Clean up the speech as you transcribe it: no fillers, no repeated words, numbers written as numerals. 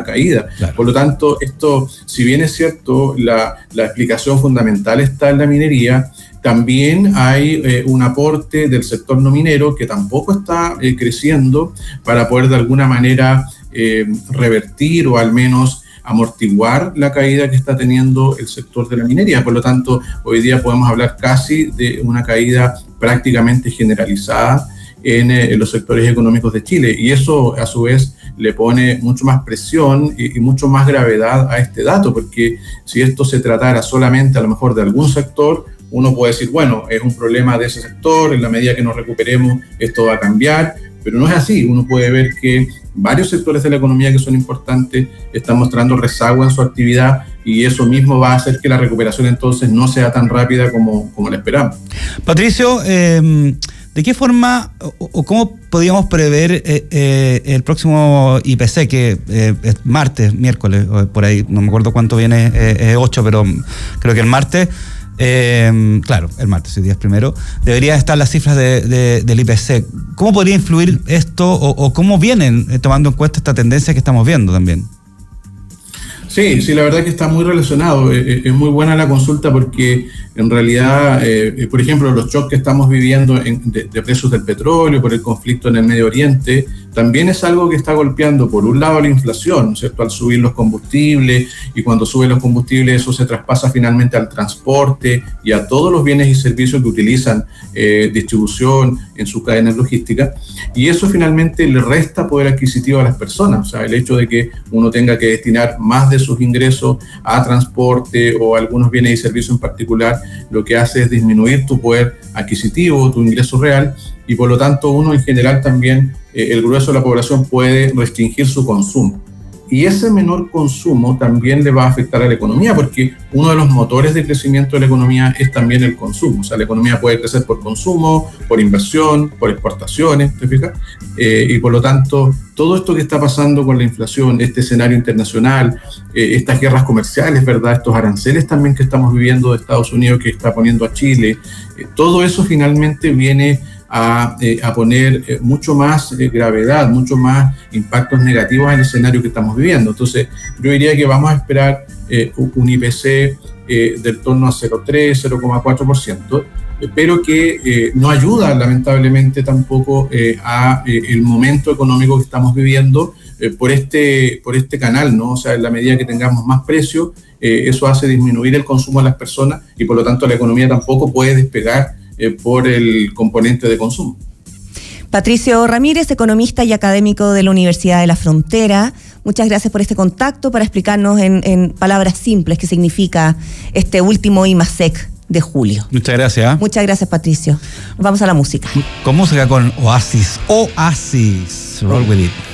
caída. Claro. Por lo tanto, esto, si bien es cierto, la explicación fundamental está en la minería, también hay un aporte del sector no minero que tampoco está creciendo para poder de alguna manera revertir o al menos amortiguar la caída que está teniendo el sector de la minería. Por lo tanto, hoy día podemos hablar casi de una caída prácticamente generalizada en los sectores económicos de Chile, y eso a su vez le pone mucho más presión y mucho más gravedad a este dato, porque si esto se tratara solamente a lo mejor de algún sector, uno puede decir, bueno, es un problema de ese sector, en la medida que nos recuperemos esto va a cambiar, pero no es así. Uno puede ver que varios sectores de la economía que son importantes están mostrando rezago en su actividad, y eso mismo va a hacer que la recuperación entonces no sea tan rápida como la esperamos. Patricio, ¿de qué forma o cómo podríamos prever el próximo IPC, que es martes, miércoles, por ahí, no me acuerdo cuánto viene, 8, pero creo que el martes, claro, el martes, el día primero, deberían estar las cifras del IPC. ¿Cómo podría influir esto o cómo vienen tomando en cuenta esta tendencia que estamos viendo también? Sí, la verdad que está muy relacionado. Es muy buena la consulta porque en realidad, por ejemplo, los shocks que estamos viviendo de precios del petróleo por el conflicto en el Medio Oriente, también es algo que está golpeando, por un lado, la inflación, ¿cierto? Al subir los combustibles, y cuando suben los combustibles eso se traspasa finalmente al transporte y a todos los bienes y servicios que utilizan distribución en su cadena logística, y eso finalmente le resta poder adquisitivo a las personas. O sea, el hecho de que uno tenga que destinar más de sus ingresos a transporte o a algunos bienes y servicios en particular, lo que hace es disminuir tu poder adquisitivo, tu ingreso real, y por lo tanto uno en general también, el grueso de la población puede restringir su consumo. Y ese menor consumo también le va a afectar a la economía, porque uno de los motores de crecimiento de la economía es también el consumo. O sea, la economía puede crecer por consumo, por inversión, por exportaciones, ¿te fijas? Y por lo tanto, todo esto que está pasando con la inflación, este escenario internacional, estas guerras comerciales, ¿verdad? Estos aranceles también que estamos viviendo de Estados Unidos que está poniendo a Chile, todo eso finalmente viene a poner mucho más gravedad, mucho más impactos negativos en el escenario que estamos viviendo. Entonces, yo diría que vamos a esperar un IPC del torno a 0,3, 0,4%, pero que no ayuda lamentablemente tampoco a el momento económico que estamos viviendo por este canal, ¿no? O sea, en la medida que tengamos más precios, eso hace disminuir el consumo de las personas y por lo tanto la economía tampoco puede despegar por el componente de consumo. Patricio Ramírez, economista y académico de la Universidad de la Frontera, muchas gracias por este contacto para explicarnos en palabras simples qué significa este último IMASEC de julio. Muchas gracias. Muchas gracias, Patricio. Vamos a la música. Con música con Oasis. Roll with it.